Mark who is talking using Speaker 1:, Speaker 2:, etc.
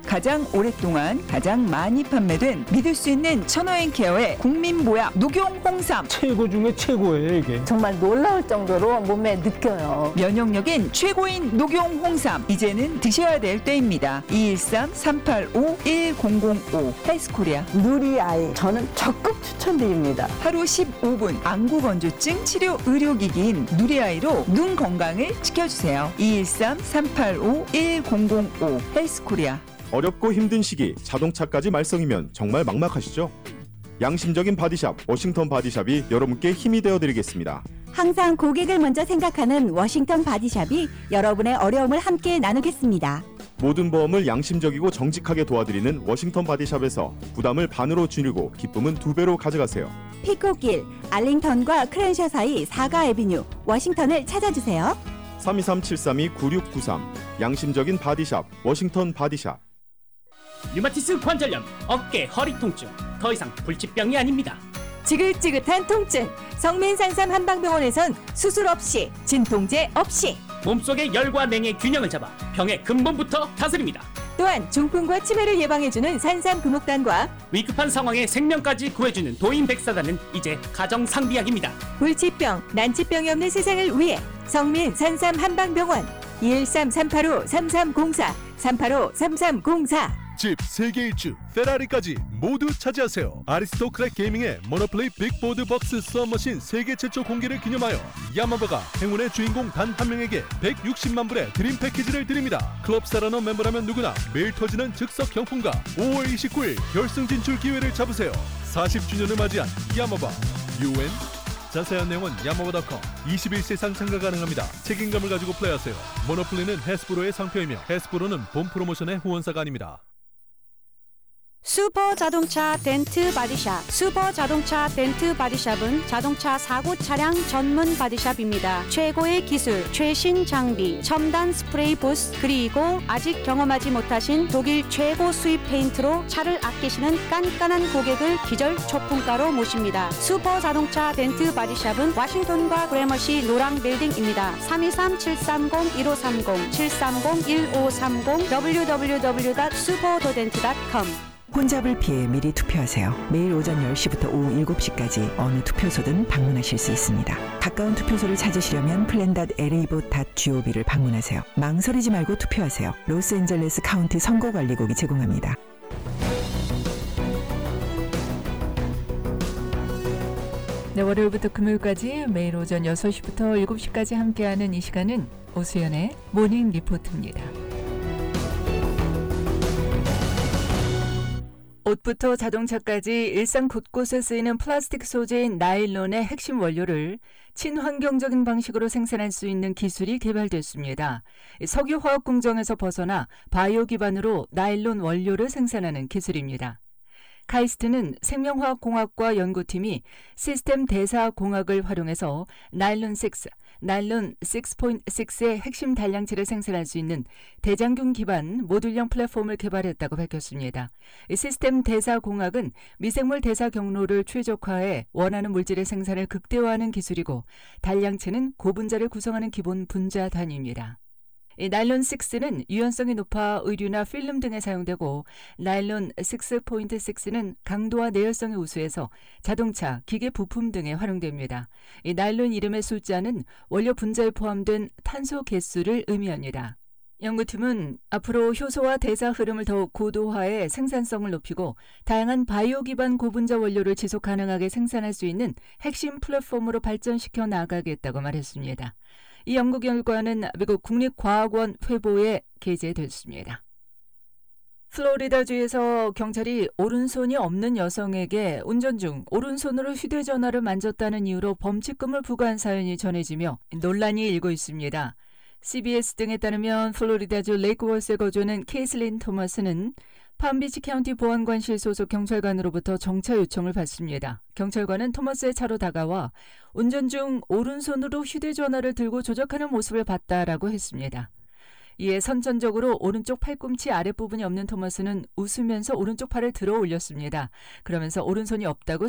Speaker 1: 가장 오랫동안 가장 많이 판매된 믿을 수 있는 천호앤케어의 국민보약 녹용 홍삼.
Speaker 2: 최고 중에 최고예요, 이게.
Speaker 3: 정말 놀라울 정도로 몸에 느껴요.
Speaker 1: 면역력인 최고인 녹용 홍삼. 이제는 드셔야 될 때입니다. 213-385-1005 헬스코리아.
Speaker 3: 누리아이 저는 적극 추천드립니다.
Speaker 1: 하루 15분 안구건조증 치료 의료기기인 누리아이로 눈 건강을 지켜주세요. 213-385-1005 헬스코리아.
Speaker 4: 어렵고 힘든 시기 자동차까지 말썽이면 정말 막막하시죠? 양심적인 바디샵 워싱턴 바디샵이 여러분께 힘이 되어드리겠습니다.
Speaker 5: 항상 고객을 먼저 생각하는 워싱턴 바디샵이 여러분의 어려움을 함께 나누겠습니다.
Speaker 4: 모든 보험을 양심적이고 정직하게 도와드리는 워싱턴 바디샵에서 부담을 반으로 줄이고 기쁨은 2배로 가져가세요.
Speaker 5: 피코길, 알링턴과 크랜셔 사이 4가 애비뉴, 워싱턴을 찾아주세요.
Speaker 4: 323-732-9693 양심적인 바디샵 워싱턴 바디샵.
Speaker 6: 류마티스 관절염, 어깨, 허리 통증, 더 이상 불치병이 아닙니다.
Speaker 7: 지긋지긋한 통증, 성민산삼 한방병원에선 수술 없이, 진통제 없이,
Speaker 6: 몸속의 열과 냉의 균형을 잡아 병의 근본부터 다스립니다.
Speaker 7: 또한 중풍과 치매를 예방해주는 산삼 금옥단과
Speaker 6: 위급한 상황에 생명까지 구해주는 도인백사단은 이제 가정상비약입니다.
Speaker 7: 불치병, 난치병이 없는 세상을 위해 성민산삼 한방병원 213-385-3304 385-3304.
Speaker 8: 집 세계 일주 페라리까지 모두 차지하세요. 아리스토크랙 게이밍의 모노플레이 빅보드 박스 수압머신 세계 최초 공개를 기념하여 야마바가 행운의 주인공 단 한 명에게 160만 불의 드림 패키지를 드립니다. 클럽 사라너 멤버라면 누구나 매일 터지는 즉석 경품과 5월 29일 결승 진출 기회를 잡으세요. 40주년을 맞이한 야마바 UN. 자세한 내용은 야마바.com. 21세상 참가 가능합니다. 책임감을 가지고 플레이하세요. 모노플레이는 해스브로의 상표이며 해스브로는 본 프로모션의 후원사가 아닙니다.
Speaker 9: 슈퍼 자동차 덴트 바디샵. 슈퍼 자동차 덴트 바디샵은 자동차 사고 차량 전문 바디샵입니다. 최고의 기술, 최신 장비, 첨단 스프레이 부스, 그리고 아직 경험하지 못하신 독일 최고 수입 페인트로 차를 아끼시는 깐깐한 고객을 기절 초품가로 모십니다. 슈퍼 자동차 덴트 바디샵은 워싱턴과 그래머시 노랑 빌딩입니다. 323-730-1530 730-1530 www.superdodent.com.
Speaker 10: 혼잡을 피해 미리 투표하세요. 매일 오전 10시부터 오후 7시까지 어느 투표소든 방문하실 수 있습니다. 가까운 투표소를 찾으시려면 plan.lavote.gov를 방문하세요. 망설이지 말고 투표하세요. 로스앤젤레스 카운티 선거관리국이 제공합니다.
Speaker 11: 네, 월요일부터 금요일까지 매일 오전 6시부터 7시까지 함께하는 이 시간은 오수연의 모닝 리포트입니다. 옷부터 자동차까지 일상 곳곳에 쓰이는 플라스틱 소재인 나일론의 핵심 원료를 친환경적인 방식으로 생산할 수 있는 기술이 개발됐습니다. 석유화학 공정에서 벗어나 바이오 기반으로 나일론 원료를 생산하는 기술입니다. 카이스트는 생명화학공학과 연구팀이 시스템 대사공학을 활용해서 나일론 6.6의 핵심 단량체를 생산할 수 있는 대장균 기반 모듈형 플랫폼을 개발했다고 밝혔습니다. 시스템 대사공학은 미생물 대사 경로를 최적화해 원하는 물질의 생산을 극대화하는 기술이고 단량체는 고분자를 구성하는 기본 분자 단위입니다. 나일론 6는 유연성이 높아 의류나 필름 등에 사용되고 나일론 6.6는 강도와 내열성이 우수해서 자동차, 기계 부품 등에 활용됩니다. 이 나일론 이름의 숫자는 원료 분자에 포함된 탄소 개수를 의미합니다. 연구팀은 앞으로 효소와 대사 흐름을 더욱 고도화해 생산성을 높이고 다양한 바이오 기반 고분자 원료를 지속 가능하게 생산할 수 있는 핵심 플랫폼으로 발전시켜 나가겠다고 말했습니다. 이 연구 결과는 미국 국립과학원 회보에 게재됐습니다. 플로리다주에서 경찰이 오른손이 없는 여성에게 운전 중 오른손으로 휴대전화를 만졌다는 이유로 범칙금을 부과한 사연이 전해지며 논란이 일고 있습니다. CBS 등에 따르면 플로리다주 레이크워스에 거주하는 케이슬린 토마스는 팜비치 카운티 보안관실 소속 경찰관으로부터 정차 요청을 받습니다. 경찰관은 토마스의 차로 다가와 운전 중 오른손으로 휴대전화를 들고 조작하는 모습을 봤다라고 했습니다. 이에 선천적으로 오른쪽 팔꿈치 아랫부분이 없는 토마스는 웃으면서 오른쪽 팔을 들어 올렸습니다. 그러면서 오른손이 없다고